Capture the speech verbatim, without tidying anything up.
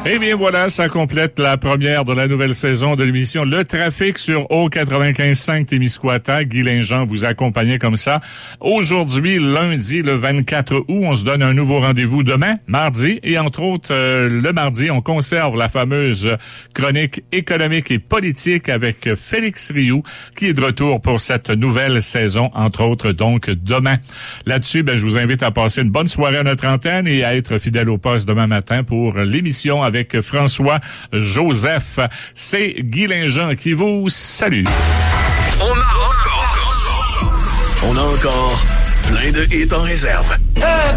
Eh bien voilà, ça complète la première de la nouvelle saison de l'émission Le Trafic sur O quatre-vingt-quinze cinq Témiscouata. Guy Linjean vous accompagnait comme ça. Aujourd'hui, lundi, le vingt-quatre août, on se donne un nouveau rendez-vous demain, mardi. Et entre autres, euh, le mardi, on conserve la fameuse chronique économique et politique avec Félix Rioux, qui est de retour pour cette nouvelle saison, entre autres, donc demain. Là-dessus, ben, je vous invite à passer une bonne soirée à notre antenne et à être fidèle au poste demain matin pour l'émission avec François Joseph. C'est Guy Linjean qui vous salue. On a encore, on a encore plein de hits en réserve. Hey!